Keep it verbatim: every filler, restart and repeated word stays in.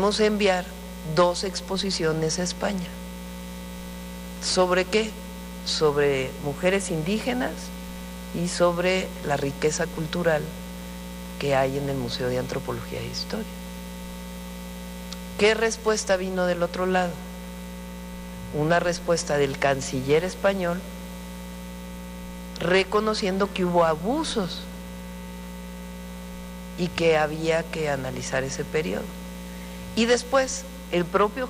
Vamos a enviar dos exposiciones a España. ¿Sobre qué? Sobre mujeres indígenas y sobre la riqueza cultural que hay en el Museo de Antropología e Historia. ¿Qué respuesta vino del otro lado? Una respuesta del canciller español reconociendo que hubo abusos y que había que analizar ese periodo. Y después, el propio